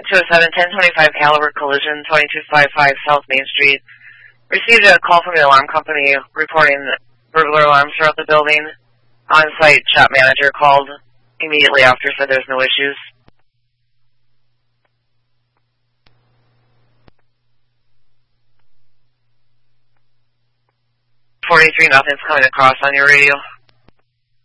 207-1025 Halliburton Collision, 2255 South Main Street. Received a call from the alarm company reporting burglar alarms throughout the building. On-site shop manager called immediately after, said there's no issues. 43, nothing's coming across on your radio.